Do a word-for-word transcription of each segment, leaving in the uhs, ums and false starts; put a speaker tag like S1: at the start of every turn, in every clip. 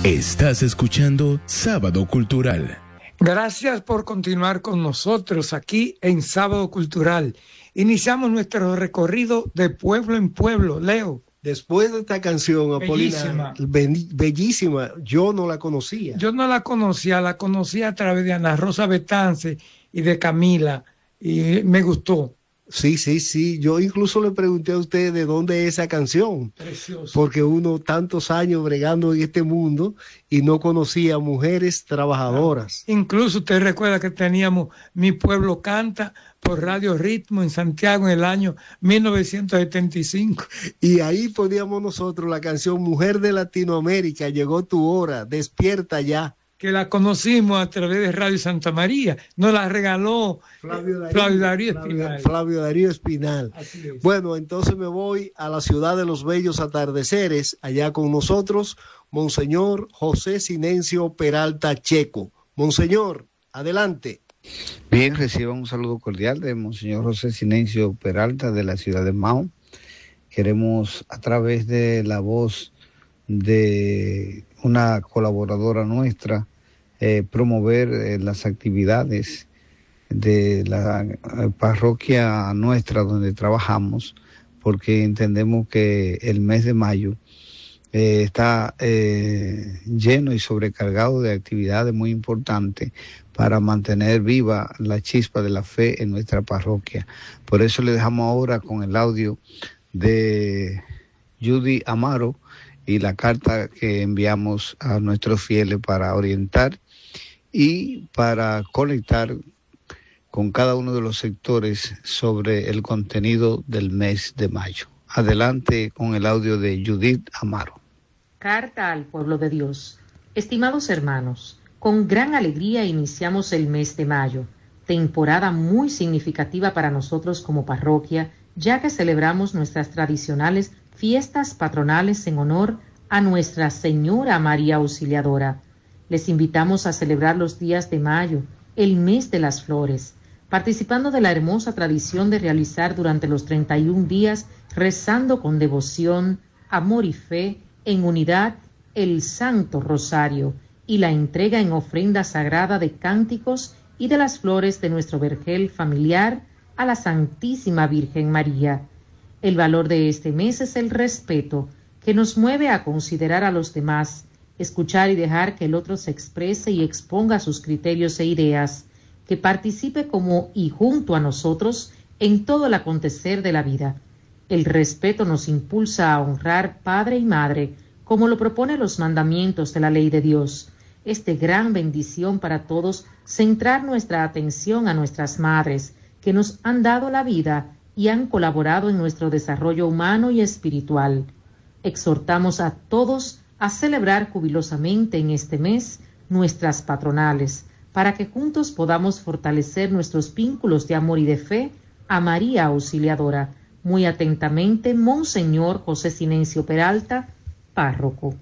S1: Estás escuchando Sábado Cultural.
S2: Gracias por continuar con nosotros aquí en Sábado Cultural. Iniciamos nuestro recorrido de pueblo en pueblo. Leo.
S3: Después de esta canción,
S2: Bellísima.
S3: Apolinar, bellísima, yo no la conocía.
S2: Yo no la conocía, la conocí a través de Ana Rosa Betance y de Camila, y me gustó.
S3: Sí, sí, sí. Yo incluso le pregunté a usted de dónde es esa canción.
S2: Precioso.
S3: Porque uno tantos años bregando en este mundo y no conocía mujeres trabajadoras.
S2: Ah, incluso usted recuerda que teníamos Mi Pueblo Canta por Radio Ritmo en Santiago en el año mil novecientos setenta y cinco.
S3: Y ahí poníamos nosotros la canción Mujer de Latinoamérica, llegó tu hora, despierta ya.
S2: Que la conocimos a través de Radio Santa María, nos la regaló Flavio Darío, Flavio Darío Espinal.
S3: Flavio Darío Espinal. Bueno, entonces me voy a la ciudad de los bellos atardeceres, allá con nosotros, Monseñor José Sinencio Peralta Checo. Monseñor, adelante.
S4: Bien, reciban un saludo cordial de Monseñor José Sinencio Peralta de la ciudad de Mao. Queremos, a través de la voz de una colaboradora nuestra, Eh, promover eh, las actividades de la eh, parroquia nuestra donde trabajamos, porque entendemos que el mes de mayo eh, está eh, lleno y sobrecargado de actividades muy importantes para mantener viva la chispa de la fe en nuestra parroquia. Por eso le dejamos ahora con el audio de Judy Amaro y la carta que enviamos a nuestros fieles para orientar y para conectar con cada uno de los sectores sobre el contenido del mes de mayo. Adelante con el audio de Judith Amaro.
S5: Carta al pueblo de Dios. Estimados hermanos, con gran alegría iniciamos el mes de mayo, temporada muy significativa para nosotros como parroquia, ya que celebramos nuestras tradicionales fiestas patronales en honor a Nuestra Señora María Auxiliadora. Les invitamos a celebrar los días de mayo, el mes de las flores, participando de la hermosa tradición de realizar durante los treinta y un días, rezando con devoción, amor y fe, en unidad, el Santo Rosario y la entrega en ofrenda sagrada de cánticos y de las flores de nuestro vergel familiar a la Santísima Virgen María. El valor de este mes es el respeto, que nos mueve a considerar a los demás, escuchar y dejar que el otro se exprese y exponga sus criterios e ideas, que participe como y junto a nosotros en todo el acontecer de la vida. El respeto nos impulsa a honrar padre y madre, como lo propone los mandamientos de la ley de Dios. Es de gran bendición para todos centrar nuestra atención a nuestras madres, que nos han dado la vida y han colaborado en nuestro desarrollo humano y espiritual. Exhortamos a todos a celebrar jubilosamente en este mes nuestras patronales, para que juntos podamos fortalecer nuestros vínculos de amor y de fe a María Auxiliadora. Muy atentamente, Monseñor José Sinencio Peralta, párroco.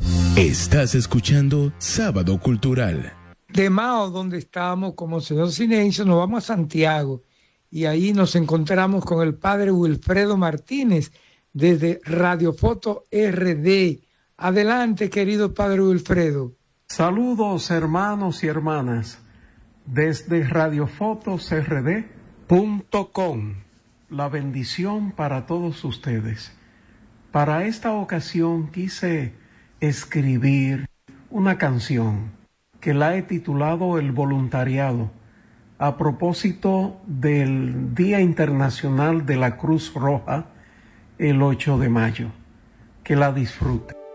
S1: Estás escuchando Sábado Cultural.
S2: De Mao, donde estábamos con Monseñor Sinencio, nos vamos a Santiago y ahí nos encontramos con el padre Wilfredo Martínez desde Radio Foto R D. Adelante, querido padre Wilfredo.
S6: Saludos, hermanos y hermanas, desde radiofotos r d punto com. La bendición para todos ustedes. Para esta ocasión quise escribir una canción que la he titulado El Voluntariado, a propósito del Día Internacional de la Cruz Roja, el ocho de mayo. Que la disfruten.